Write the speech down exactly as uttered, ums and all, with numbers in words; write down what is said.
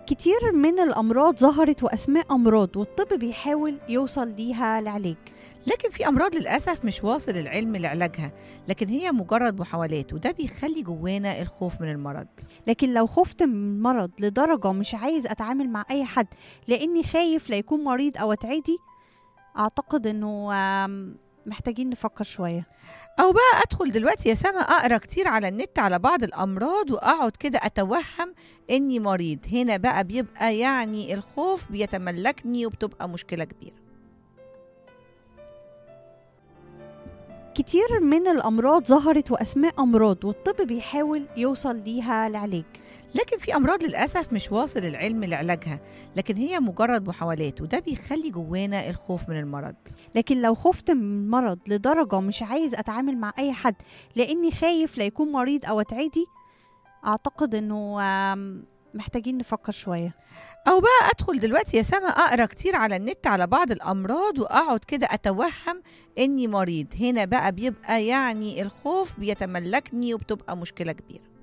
كتير من الأمراض ظهرت وأسماء أمراض والطب بيحاول يوصل ليها العلاج. لكن في أمراض للأسف مش واصل العلم لعلاجها، لكن هي مجرد محاولات، وده بيخلي جوانا الخوف من المرض. لكن لو خفت من المرض لدرجة مش عايز أتعامل مع أي حد لأني خايف لا يكون مريض أو أتعدي، أعتقد أنه آم، محتاجين نفكر شوية. أو بقى أدخل دلوقتي يا سما أقرأ كتير على النت على بعض الأمراض وأقعد كده أتوهم إني مريض. هنا بقى بيبقى يعني الخوف بيتملكني وبتبقى مشكلة كبيرة. كتير من الأمراض ظهرت وأسماء أمراض والطب بيحاول يوصل ليها العلاج. لكن في أمراض للأسف مش واصل العلم لعلاجها، لكن هي مجرد محاولات، وده بيخلي جوانا الخوف من المرض. لكن لو خفت من المرض لدرجة مش عايز أتعامل مع أي حد لأني خايف لا يكون مريض أو أتعدي، أعتقد أنه آم، محتاجين نفكر شوية. أو بقى أدخل دلوقتي يا سما أقرأ كتير على النت على بعض الأمراض وأقعد كده أتوهم إني مريض. هنا بقى بيبقى يعني الخوف بيتملكني وبتبقى مشكلة كبيرة.